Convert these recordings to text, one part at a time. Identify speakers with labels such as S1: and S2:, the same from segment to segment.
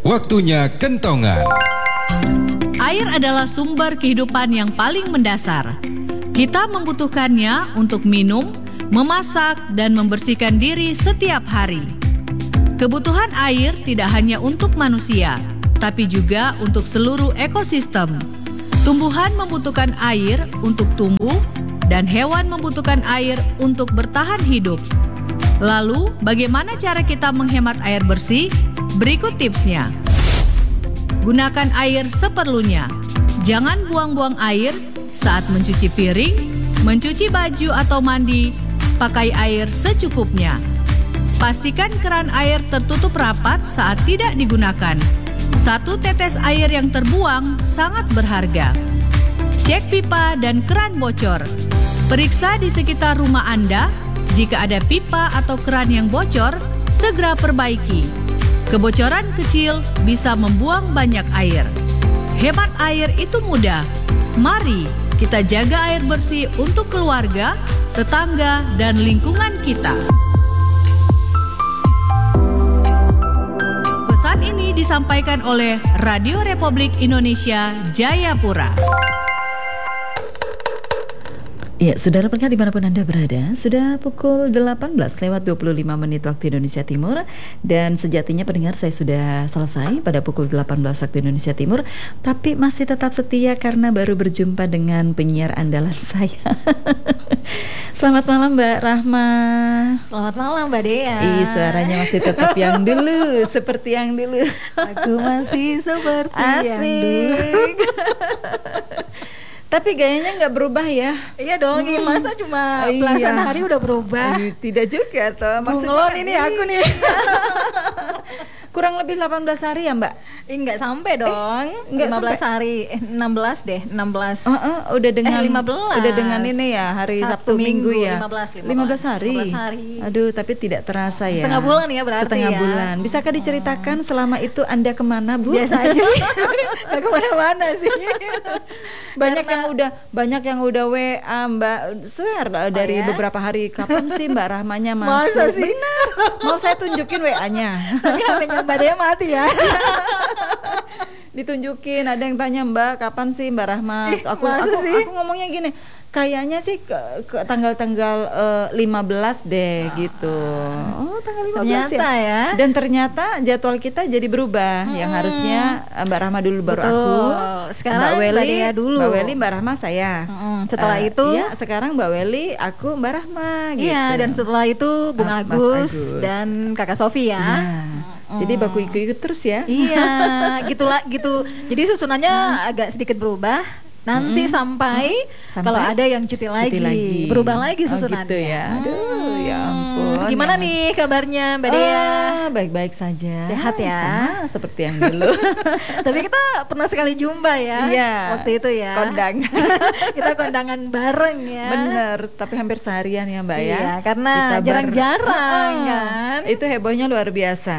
S1: Waktunya kentongan.
S2: Air adalah sumber kehidupan yang paling mendasar. Kita membutuhkannya untuk minum, memasak, dan membersihkan diri setiap hari. Kebutuhan air tidak hanya untuk manusia, tapi juga untuk seluruh ekosistem. Tumbuhan membutuhkan air untuk tumbuh, dan hewan membutuhkan air untuk bertahan hidup. Lalu, bagaimana cara kita menghemat air bersih? Berikut tipsnya. Gunakan air seperlunya. Jangan buang-buang air saat mencuci piring, mencuci baju atau mandi. Pakai air secukupnya. Pastikan keran air tertutup rapat saat tidak digunakan. Satu tetes air yang terbuang sangat berharga. Cek pipa dan keran bocor. Periksa di sekitar rumah Anda. Jika ada pipa atau keran yang bocor, segera perbaiki. Kebocoran kecil bisa membuang banyak air. Hemat air itu mudah. Mari kita jaga air bersih untuk keluarga, tetangga, dan lingkungan kita. Pesan ini disampaikan oleh Radio Republik Indonesia Jayapura.
S3: Ya, saudara pendengar dimanapun Anda berada, sudah pukul 18:25 waktu Indonesia Timur. Dan sejatinya pendengar saya sudah selesai pada pukul 18 waktu Indonesia Timur, tapi masih tetap setia karena baru berjumpa dengan penyiar andalan saya. Selamat malam Mbak Rahma.
S4: Selamat malam Mbak Dea.
S3: Suaranya masih tetap yang dulu, seperti yang dulu.
S4: Aku masih seperti yang dulu.
S3: Tapi gayanya nggak berubah ya?
S4: Iya dong, masa cuma belasan hari udah berubah?
S3: Tidak juga toh.
S4: Bunglon ini aku nih.
S3: Kurang lebih 18 hari ya Mbak?
S4: Enggak sampai dong. 15 sampai. Hari 16 deh, 16.
S3: Udah dengan
S4: 15.
S3: Udah dengan ini ya, hari Sabtu Minggu ya.
S4: 15
S3: hari.
S4: 15 hari.
S3: Aduh, tapi tidak terasa ya.
S4: Setengah bulan ya berarti.
S3: Setengah bulan. Bisakah diceritakan selama itu Anda kemana, Bu?
S4: Biasa aja sih. Gak kemana-mana sih.
S3: Banyak yang udah WA Mbak, swear dari beberapa hari. Kapan sih Mbak Rahmanya masuk?
S4: Masa sih?
S3: Benar. Mau saya tunjukin WA-nya.
S4: Tapi HP-nya Mbak Dea mati ya.
S3: Ditunjukin, ada yang tanya Mbak kapan sih Mbak Rahma? Aku ngomongnya gini, kayaknya sih ke tanggal-tanggal 15 deh gitu. Oh, tanggal 15
S4: ternyata ya.
S3: Dan ternyata jadwal kita jadi berubah. Yang harusnya Mbak Rahma dulu baru aku.
S4: Sekarang Mbak Dea dulu.
S3: Mbak Weli, Mbak Rahma saya.
S4: Setelah itu
S3: ya, sekarang Mbak Weli, aku Mbak Rahma gitu.
S4: Iya, dan setelah itu Bung Agus dan Kakak Sofi ya.
S3: Jadi baku ikut terus ya.
S4: Iya, gitu. Jadi susunannya agak sedikit berubah. Nanti sampai kalau ada yang cuti lagi. Berubah lagi susunannya.
S3: Gitu ya. Aduh, ya ampun.
S4: Gimana nih kabarnya Mbak Dea?
S3: Baik-baik saja.
S4: Sehat ya?
S3: Sama seperti yang dulu.
S4: Tapi kita pernah sekali jumpa ya.
S3: Iya.
S4: Waktu itu ya.
S3: Kondangan.
S4: Kita kondangan bareng ya.
S3: Bener, tapi hampir seharian ya Mbak ya.
S4: Iya, karena jarang-jarang kan.
S3: Itu hebohnya luar biasa.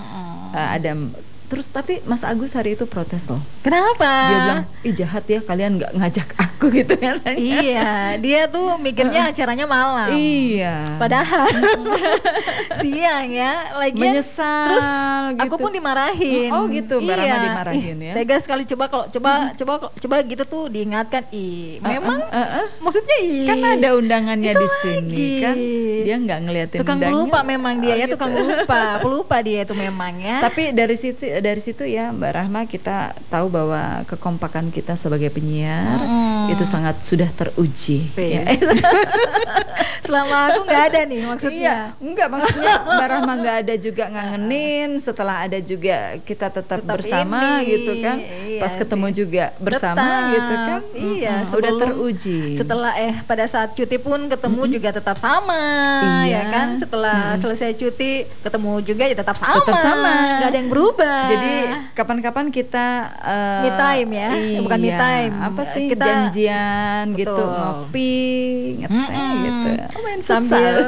S3: Terus tapi Mas Agus hari itu protes loh.
S4: Kenapa?
S3: Dia bilang, jahat ya kalian nggak ngajak aku gitu ya.
S4: Iya, dia tuh mikirnya acaranya malam.
S3: Iya.
S4: Padahal siang ya, lagian
S3: menyesal.
S4: Terus
S3: gitu.
S4: Aku pun dimarahin.
S3: Oh gitu, Mbak Rahma dimarahin ya.
S4: Tega sekali coba gitu tuh diingatkan. Memang maksudnya
S3: kan ada undangannya
S4: itu
S3: di sini lagi. Kan. Dia nggak ngeliatin
S4: tukang
S3: undangannya.
S4: lupa memang dia ya,
S3: gitu.
S4: Tukang pelupa dia itu memang ya.
S3: Tapi dari situ ya Mbak Rahma, kita tahu bahwa kekompakan kita sebagai penyiar itu sangat sudah teruji ya.
S4: Selama aku nggak ada nih maksudnya.
S3: Enggak, maksudnya Mbak Rahma nggak ada juga ngangenin, setelah ada juga kita tetap bersama ini, gitu kan. Pas ketemu juga bersama gitu kan.
S4: Iya,
S3: udah teruji.
S4: Setelah pada saat cuti pun ketemu juga tetap sama ya kan. Setelah selesai cuti ketemu juga ya tetap sama. Nggak ada yang berubah.
S3: Jadi kapan-kapan kita
S4: me time ya, bukan me time.
S3: Apa sih?
S4: Kita
S3: janjian gitu, ngopi, ngeteh gitu. Main
S4: sambil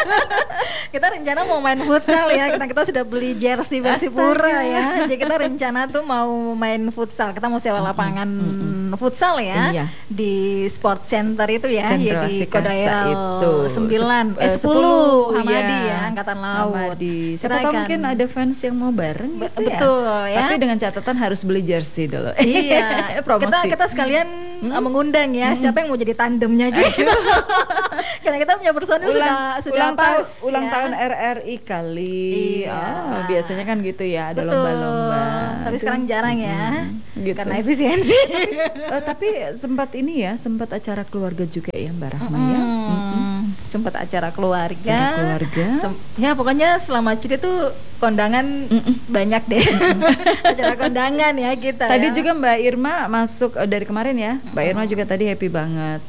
S4: kita rencana mau main futsal ya, karena kita sudah beli jersey Persipura ya. Jadi kita rencana tuh mau main futsal. Kita mau sewa lapangan futsal ya di Sport Center itu ya, ya di Kodael 9 10 Hamadi ya, Angkatan Laut.
S3: Siapa tahu mungkin ada fans yang mau bareng gitu
S4: betul ya.
S3: Tapi dengan catatan harus beli jersey dulu.
S4: Iya. kita sekalian mengundang ya, siapa yang mau jadi tandemnya gitu. Karena kita punya personil sudah pas.
S3: Ulang tahun RRI kali. Biasanya kan gitu ya, ada lomba-lomba.
S4: Tapi sekarang jarang ya. Gitu. Karena efisiensi.
S3: Tapi sempat acara keluarga juga ya Mbak Rahma ya.
S4: Sempat acara keluarga. Ya pokoknya selama cuti tuh kondangan banyak deh. Acara kondangan ya kita.
S3: Tadi juga Mbak Irma masuk dari kemarin ya. Mbak Irma juga tadi happy banget.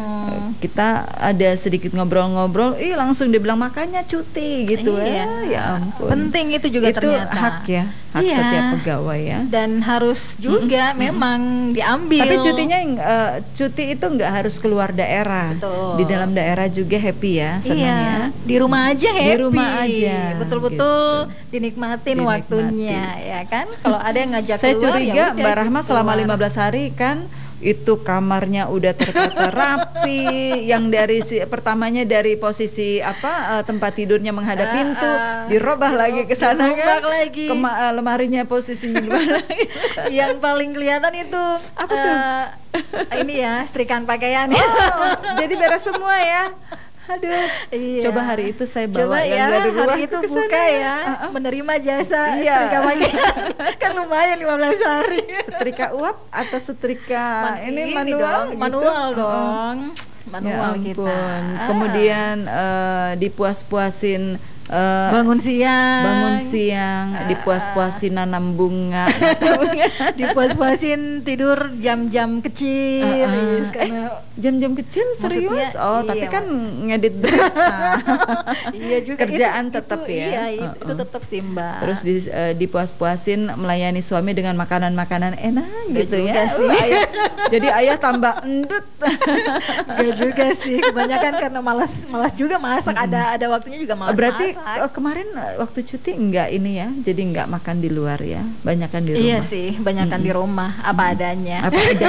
S3: Kita ada sedikit ngobrol-ngobrol, langsung dia bilang makanya cuti gitu ya ampun.
S4: Penting itu juga ternyata.
S3: Itu hak ya, hak setiap pegawai ya.
S4: Dan harus juga memang diambil.
S3: Tapi cutinya cuti itu nggak harus keluar daerah.
S4: Betul.
S3: Di dalam daerah juga happy ya, senang ya.
S4: Di rumah aja happy.
S3: Di rumah aja.
S4: Betul-betul gitu. Dinikmatin waktunya ya kan. Kalau ada yang ngajak
S3: saya
S4: keluar
S3: curiga Mbak Rahma selama 15 hari kan itu kamarnya udah tertata rapi, yang dari pertamanya dari posisi tempat tidurnya menghadap pintu dirubah lagi ke sana kan,
S4: lagi.
S3: Lemarinya posisinya gimana?
S4: Yang paling kelihatan itu apa tuh? Ini ya, setrikaan pakaian.
S3: Jadi beres semua ya. Aduh, coba hari itu saya bawa yang dari luar
S4: hari itu buka ya, menerima jasa setrika pakaian. Kan lumayan 15 hari.
S3: Setrika uap atau setrika ini manual?
S4: Dong, manual gitu. Dong. Manual ya kita.
S3: Kemudian dipuas-puasin
S4: bangun siang,
S3: dipuas-puasin nanam bunga,
S4: dipuas-puasin tidur jam-jam kecil,
S3: karena jam-jam kecil serius. Tapi kan ngedit berita.
S4: Iya juga.
S3: Kerjaan tetap ya.
S4: Iya, itu tetap sih Mbak.
S3: Terus dipuas-puasin melayani suami dengan makanan-makanan enak gitu ya.
S4: Sih.
S3: Jadi ayah tambah endut.
S4: Gak juga sih, kebanyakan karena malas juga masak. Ada waktunya juga malas.
S3: Berarti kemarin waktu cuti enggak ini ya, jadi enggak makan di luar ya, banyakan di rumah.
S4: Iya sih, banyakan di rumah, apa adanya.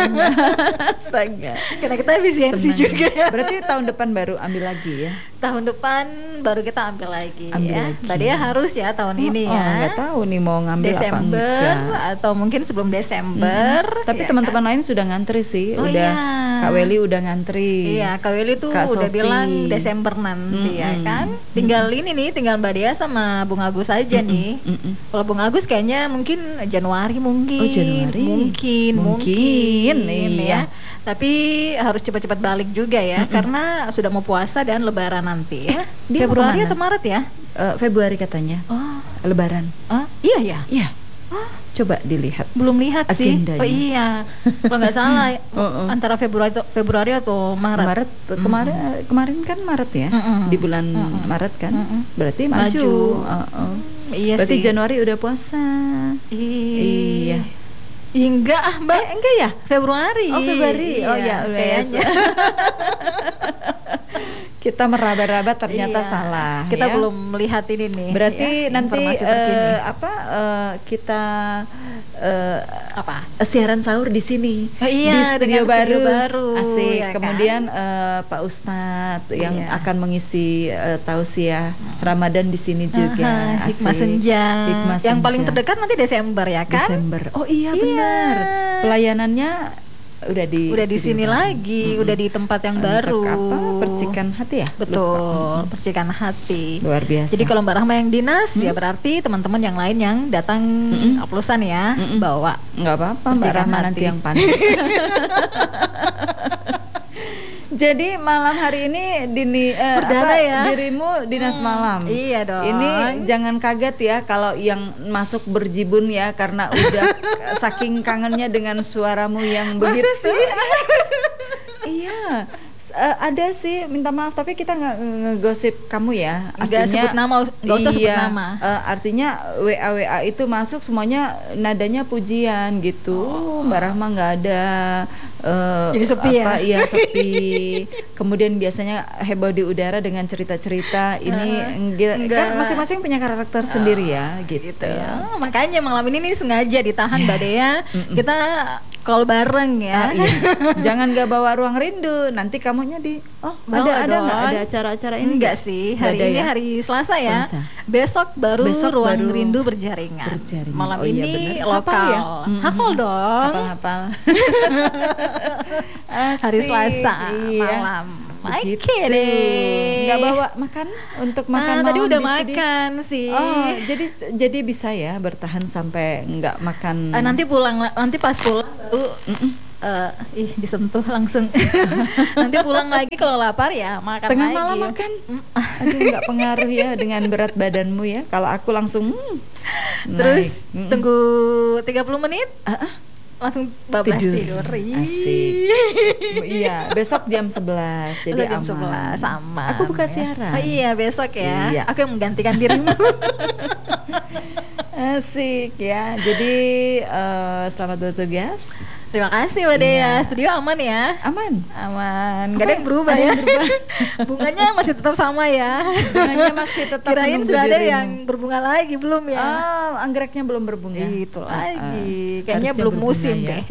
S3: Astaga.
S4: Karena kita efisiensi juga ya.
S3: Berarti tahun depan baru ambil lagi ya?
S4: Tahun depan baru kita ambil lagi ya. Tadi harus ya tahun ini ya.
S3: Nggak tahu nih mau ngambil
S4: Desember
S3: apa enggak.
S4: Atau mungkin sebelum Desember.
S3: Tapi teman-teman lain sudah ngantri sih, Kak Weli udah ngantri.
S4: Iya, Kak Weli tuh udah bilang Desember nanti ya kan. Tinggal ini nih, tinggal Mbak Dea sama Bung Agus aja nih. Kalau Bung Agus kayaknya mungkin Januari mungkin. Mungkin
S3: iya.
S4: Ya. Tapi harus cepat-cepat balik juga ya, karena sudah mau puasa dan Lebaran nanti ya. Februari atau Maret ya?
S3: Februari katanya. Lebaran.
S4: Iya ya.
S3: Iya. Coba dilihat.
S4: Belum lihat sih.
S3: Agendanya.
S4: Iya. Kalau nggak salah antara Februari atau Maret.
S3: Kemarin kan Maret ya. Di bulan Maret kan. Berarti maju.
S4: Iya.
S3: Berarti
S4: sih.
S3: Januari udah puasa. Iya.
S4: Enggak Mbak.
S3: Enggak ya?
S4: Februari.
S3: Februari.
S4: Iya, kayaknya.
S3: Kita meraba-raba ternyata salah.
S4: Kita
S3: ya?
S4: Belum melihat ini nih.
S3: Berarti nanti kita siaran sahur di sini. Di studio baru. Asik. Ya, kemudian kan? Pak Ustadz yang akan mengisi tausiah Ramadan di sini juga.
S4: Hikmah Senja. Yang paling terdekat nanti Desember ya kan?
S3: Desember. Oh iya benar. Pelayanannya udah di sini lagi,
S4: udah di tempat yang baru.
S3: Percikan hati ya?
S4: Betul, percikan hati.
S3: Luar biasa.
S4: Jadi kalau Mbak Rahma yang dinas, ya berarti teman-teman yang lain yang datang oplosan ya, bawa.
S3: Nggak apa-apa, Mbak Rahma nanti yang pandai. Jadi malam hari ini dirimu dinas malam.
S4: Iya dong.
S3: Ini jangan kaget ya kalau yang masuk berjibun ya, karena udah saking kangennya dengan suaramu yang begitu.
S4: Masa sih?
S3: Iya. Ada sih, minta maaf tapi kita nggak ngegosip kamu ya.
S4: Nggak sebut nama, nggak usah sebut nama.
S3: Artinya WA itu masuk semuanya nadanya pujian gitu. Mbak Rahma nggak ada
S4: jadi sepi ya?
S3: Iya sepi. Kemudian biasanya heboh di udara dengan cerita-cerita ini kan masing-masing punya karakter sendiri ya, gitu.
S4: Ya. Makanya malam ini nih sengaja ditahan Mbak Dea. Kita call bareng ya.
S3: Iya. Jangan gak bawa ruang rindu, nanti kamunya ada nggak ada acara-acara ini?
S4: Enggak sih, hari ini hari Selasa ya. Besok baru ruang rindu berjaringan. Malam ini lokal. Hafal dong.
S3: Hafal.
S4: Hari Selasa malam. Oke deh.
S3: Nggak bawa makan untuk makan malam
S4: tadi udah
S3: di studio?
S4: makan sih.
S3: Oh, jadi bisa ya bertahan sampai nggak makan.
S4: Nanti pas pulang baru disentuh langsung. Nanti pulang lagi kalau lapar ya makan
S3: tengah
S4: lagi.
S3: malam makan. Aduh, nggak pengaruh ya dengan berat badanmu ya. Kalau aku langsung
S4: terus tunggu 30 menit. Langsung bablas tidur.
S3: Asik. Iya, besok jam 11. Jadi
S4: jam 11 sama.
S3: Aku buka siaran.
S4: Oh iya, besok ya.
S3: Iya.
S4: Aku yang menggantikan dirimu.
S3: Asik ya. Jadi selamat bertugas.
S4: Terima kasih Mbak Dea. Studio aman ya?
S3: Aman.
S4: Gak ada yang berubah ya? Bunganya masih tetap sama ya?
S3: Bunganya masih tetap.
S4: Kirain sudah ada yang berbunga lagi, belum ya?
S3: Anggreknya belum berbunga.
S4: Itu lagi. Kayaknya belum musim
S3: ya.
S4: deh.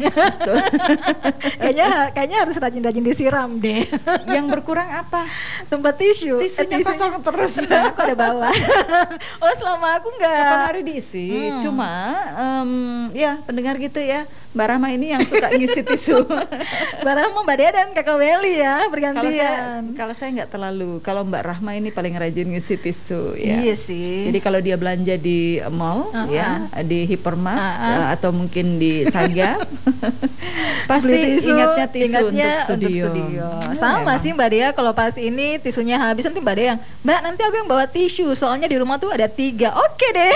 S4: Kayaknya harus rajin-rajin disiram deh.
S3: Yang berkurang apa?
S4: Tempat tisu.
S3: Tisunya kosong terus.
S4: Aku ada bawa. Oh, selama aku nggak.
S3: Kapan hari diisi. Cuma ya pendengar gitu ya. Mbak Rahma ini yang suka ngisi tisu.
S4: Mbak Rahma, Mbak Dea dan Kakak Weli ya bergantian.
S3: Kalau saya nggak terlalu. Kalau Mbak Rahma ini paling rajin ngisi tisu ya.
S4: Iya sih.
S3: Jadi kalau dia belanja di mall ya, di hypermart atau mungkin di Saga, pasti ingatnya tisu untuk studio.
S4: Sama sih Mbak Dea, kalau pas ini tisunya habis nanti Mbak Dea yang, Mbak nanti aku yang bawa tisu soalnya di rumah tuh ada 3. Oke deh.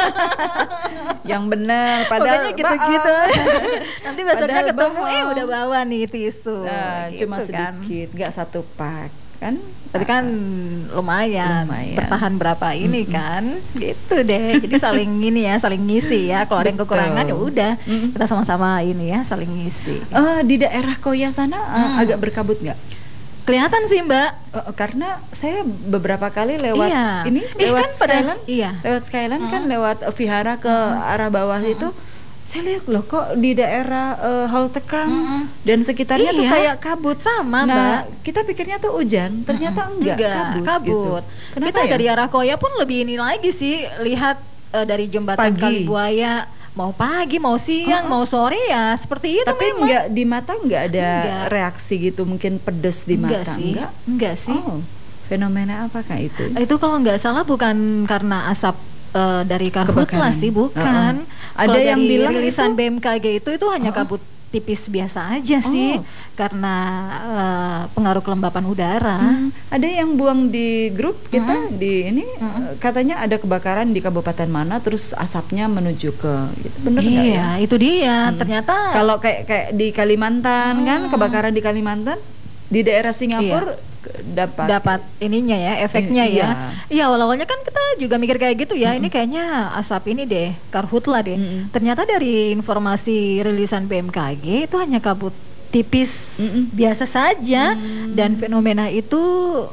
S3: Yang benar. Padahal
S4: gitu-gitu. Nanti besoknya ketemu udah bawa nih tisu.
S3: Gitu cuma sedikit, nggak satu pak kan.
S4: Tapi kan lumayan. Bertahan berapa ini kan, gitu deh. Jadi saling saling ngisi ya. Kalau ada yang kekurangan ya udah kita sama-sama ini ya, saling ngisi.
S3: Di daerah Koya sana agak berkabut nggak?
S4: Kelihatan sih Mbak.
S3: Karena saya beberapa kali lewat lewat Skyland, lewat Skyland kan lewat Vihara ke arah bawah itu. Saya lihat loh kok di daerah Hall Tekang dan sekitarnya tuh kayak kabut.
S4: Sama Mbak.
S3: Kita pikirnya tuh hujan, ternyata enggak kabut.
S4: Gitu. Kita dari arah Koya pun lebih ini lagi sih, lihat dari jembatan Kalibuaya. Mau pagi, mau siang, mau sore ya seperti itu.
S3: Tapi
S4: memang.
S3: enggak di mata enggak ada reaksi gitu, mungkin pedes di mata.
S4: Enggak sih.
S3: Fenomena apakah itu?
S4: Itu kalau nggak salah bukan karena asap dari karhutla sih, bukan.
S3: Ada yang bilang
S4: rilisan BMKG itu hanya kabut tipis biasa aja sih, karena pengaruh kelembapan udara.
S3: Ada yang buang di grup kita di ini katanya ada kebakaran di kabupaten mana, terus asapnya menuju ke gitu. Bener nggak ya?
S4: Itu dia. Ternyata
S3: kalau kayak di Kalimantan kan, kebakaran di Kalimantan, di daerah Singapura dapat ininya ya, efeknya ya. Iya, awal-awalnya kan kita juga mikir kayak gitu ya. Ini kayaknya asap ini deh, karhutla deh. Ternyata dari informasi rilisan BMKG itu hanya kabut tipis biasa saja, dan fenomena itu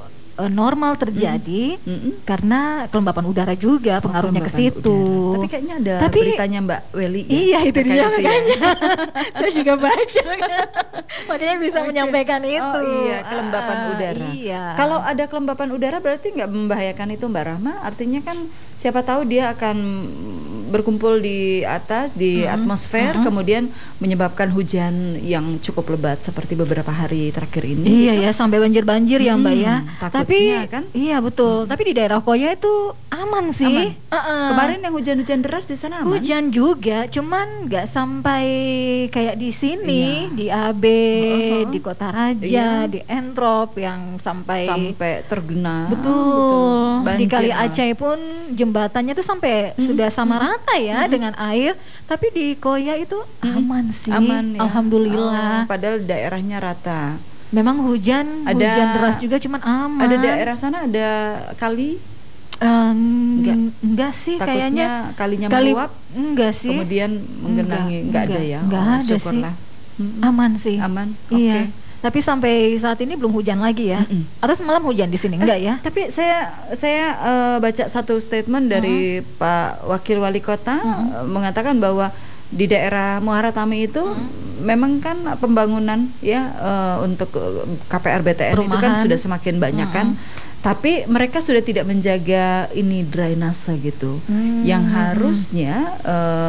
S3: normal terjadi karena kelembapan udara juga pengaruhnya ke situ. Tapi kayaknya ada beritanya Mbak Weli. Iya, itu dia makanya. Saya juga baca. Makanya bisa menyampaikan itu. Kelembapan udara. Kalau ada kelembapan udara berarti nggak membahayakan itu Mbak Rahma? Artinya kan siapa tahu dia akan berkumpul di atas di atmosfer, kemudian menyebabkan hujan yang cukup lebat seperti beberapa hari terakhir ini. Iya ya, sampai banjir-banjir ya Mbak ya. Tapi kan? Iya betul. Tapi di daerah Koya itu aman sih. Kemarin yang hujan-hujan deras di sana aman. Hujan juga, cuman nggak sampai kayak di sini, di AB, di Kota Raja, di Entrop yang sampai tergenang. Betul. Di Kali Aceh pun jembatannya tuh sampai sudah sama rata ya dengan air, tapi di Koya itu aman sih. Aman ya? Alhamdulillah. Padahal daerahnya rata. Memang hujan deras juga, cuman aman. Ada daerah sana ada kali? Enggak sih. Takutnya kayaknya kalinya meluap. Enggak sih. Kemudian menggenangi. Enggak ada ya. Enggak ada sih.
S4: Aman sih.
S3: Aman.
S4: Iya. Tapi sampai saat ini belum hujan lagi ya? Atau semalam hujan di sini enggak ya?
S3: Tapi saya baca satu statement dari Pak Wakil Wali Kota mengatakan bahwa di daerah Muara Tami itu memang kan pembangunan ya untuk KPR BTN itu kan sudah semakin banyak kan. Tapi mereka sudah tidak menjaga ini drainase gitu. Yang harusnya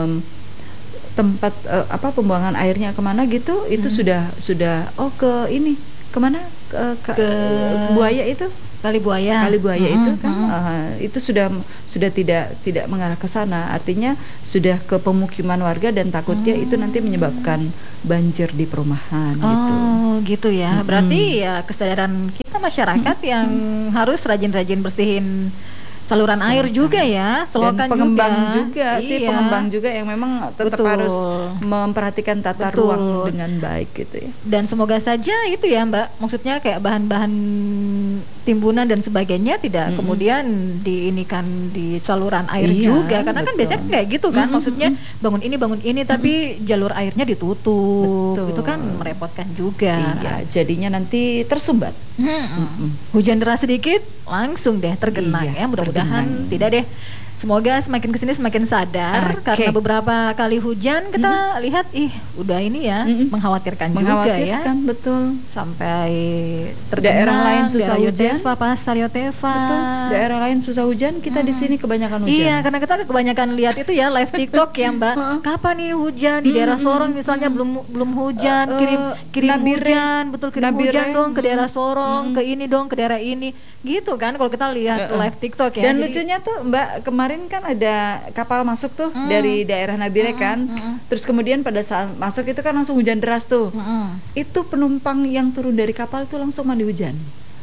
S3: tempat pembuangan airnya kemana gitu itu sudah ke ini kemana ke buaya itu
S4: Kali buaya
S3: itu kan itu sudah tidak mengarah ke sana, artinya sudah ke pemukiman warga dan takutnya itu nanti menyebabkan banjir di perumahan
S4: gitu ya. Berarti ya kesadaran kita masyarakat yang harus rajin-rajin bersihin saluran air juga ya, selokan
S3: dan pengembang juga sih, pengembang juga yang memang tetap harus memperhatikan tata ruang dengan baik gitu ya.
S4: Dan semoga saja itu ya Mbak, maksudnya kayak bahan-bahan timbunan dan sebagainya tidak kemudian diinikan di saluran air juga, karena kan biasanya kayak gitu kan, maksudnya bangun ini tapi jalur airnya ditutup, itu kan merepotkan juga.
S3: Iya, jadinya nanti tersumbat.
S4: Hujan deras sedikit langsung deh tergenang ya, mudah-mudahan tidak deh. Semoga semakin kesini semakin sadar, karena beberapa kali hujan kita lihat udah ini ya mengkhawatirkan juga ya.
S3: Betul.
S4: Sampai tergenang
S3: daerah lain susah hujan,
S4: Pasar Yotefa.
S3: Betul. Daerah lain susah hujan, kita di sini kebanyakan hujan.
S4: Iya, karena kita kebanyakan lihat itu ya live TikTok ya Mbak. Kapan nih hujan di daerah Sorong misalnya belum hujan, kirim hujan, betul kirim hujan dong ke daerah Sorong, ke ini dong ke daerah ini. Gitu kan kalau kita lihat live TikTok ya.
S3: Dan lucunya tuh Mbak, kemarin kan ada kapal masuk tuh dari daerah Nabire kan. Terus kemudian pada saat masuk itu kan langsung hujan deras tuh. Itu penumpang yang turun dari kapal tuh langsung mandi hujan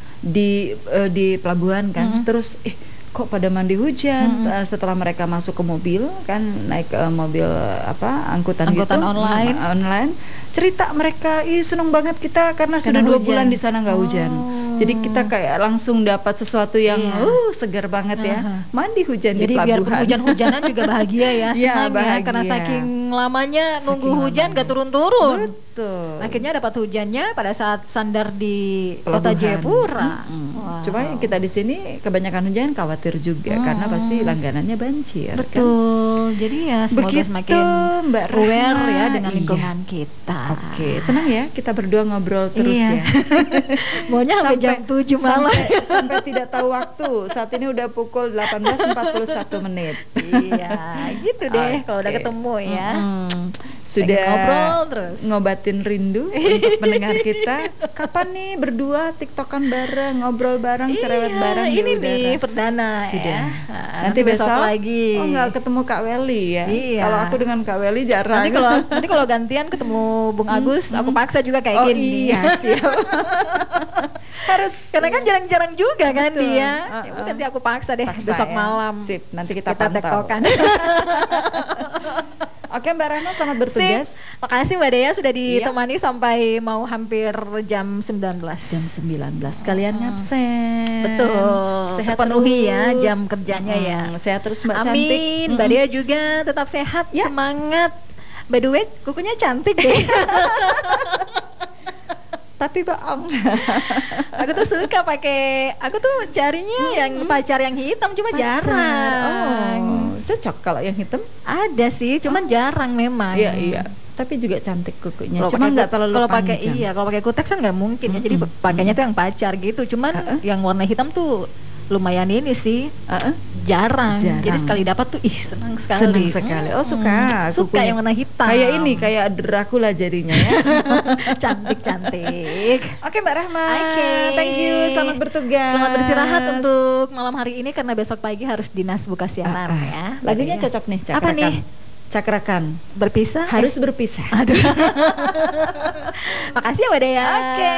S3: di pelabuhan kan. Terus kok pada mandi hujan setelah mereka masuk ke mobil kan, naik ke mobil angkutan gitu, online. Cerita mereka seneng banget kita karena sudah 2 bulan di sana nggak hujan. Jadi kita kayak langsung dapat sesuatu yang segar banget ya. Mandi hujan di pelabuhan. Jadi biar
S4: hujan-hujanan juga bahagia ya, senang ya, karena saking lamanya nunggu hujan gak turun-turun. Betul. Akhirnya dapat hujannya pada saat sandar di Kota Jayapura.
S3: Cuma kita di sini kebanyakan hujan khawatir juga karena pasti langganannya banjir.
S4: Betul. Kan? Jadi ya semoga semakin
S3: Mbak
S4: aware ya dengan lingkungan kita.
S3: Oke, senang ya kita berdua ngobrol terus ya.
S4: Maunya sampai jam 7 malam
S3: sampai tidak tahu waktu. Saat ini udah pukul 18.41 menit.
S4: Iya, gitu deh kalau udah ketemu ya.
S3: Sudah
S4: ngobrol terus,
S3: ngobatin rindu untuk mendengar kita. Kapan nih berdua tiktokan bareng, ngobrol bareng, cerewet bareng di udara.
S4: Ini nih perdana.
S3: Sudah.
S4: Ya.
S3: Nanti besok
S4: lagi.
S3: Nggak ketemu Kak Weli ya. Iya. Kalau aku dengan Kak Weli jarang.
S4: Nanti kalau gantian ketemu Bung Agus, aku paksa juga kayak gini.
S3: Iya, siap.
S4: Harus, karena kan jarang-jarang juga kan dia. Nanti aku paksa deh besok malam.
S3: Sip, nanti kita pantau.
S4: Tektokan.
S3: Oke Mbak Rahma, selamat bertugas.
S4: Makasih Mbak Dea sudah ditemani sampai mau hampir jam 19.
S3: Jam 19. Kalian ngabsen.
S4: Betul. Sehat penuhi ya jam kerjanya ya.
S3: Sehat terus Mbak
S4: Amin.
S3: cantik.
S4: Mbak Dea juga tetap sehat, semangat. By the way, kukunya cantik deh.
S3: Tapi Bang,
S4: aku tuh suka aku tuh carinya yang pacar yang hitam, cuma jarang.
S3: Cocok kalau yang hitam?
S4: Ada sih, cuman jarang memang.
S3: Iya. Tapi juga cantik kukunya. Cuma nggak terlalu panjang.
S4: Kalau pakai kutex kan nggak mungkin ya. Jadi pakainya tuh yang pacar gitu. Cuman yang warna hitam tuh lumayan ini sih. Jarang. Jadi sekali dapat tuh senang sekali.
S3: Oh, suka
S4: yang warna hitam.
S3: Kayak ini, kayak Dracula jadinya ya.
S4: Cantik.
S3: Oke Mbak Rahma. Thank you. Selamat bertugas.
S4: Selamat beristirahat untuk malam hari ini karena besok pagi harus dinas buka siaran ya.
S3: Lagunya cocok nih, Cakrakan.
S4: Apa nih?
S3: Cakrakan.
S4: Berpisah?
S3: Harus berpisah.
S4: Aduh. Makasih ya Mbak Dea.
S3: Oke.